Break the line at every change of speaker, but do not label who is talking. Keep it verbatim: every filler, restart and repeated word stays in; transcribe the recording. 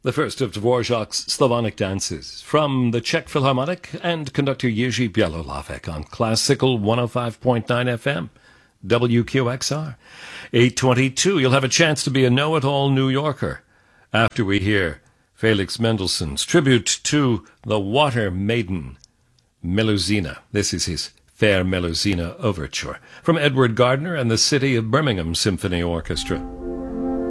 the first of Dvorak's Slavonic dances, from the Czech Philharmonic and conductor Jiří Bělohlávek on Classical one oh five point nine F M, W Q X R. eight twenty-two, you'll have a chance to be a know-it-all New Yorker after we hear Felix Mendelssohn's tribute to the water maiden, Melusina. This is his Fair Melusina Overture from Edward Gardner and the City of Birmingham Symphony Orchestra.